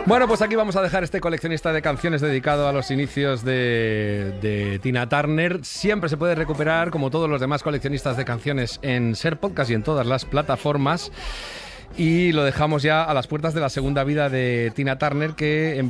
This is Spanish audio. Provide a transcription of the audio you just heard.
Bueno, pues aquí vamos a dejar este coleccionista de canciones dedicado a los inicios de Tina Turner. Siempre se puede recuperar, como todos los demás coleccionistas de canciones, en Ser Podcast y en todas las plataformas. Y lo dejamos ya a las puertas de la segunda vida de Tina Turner, que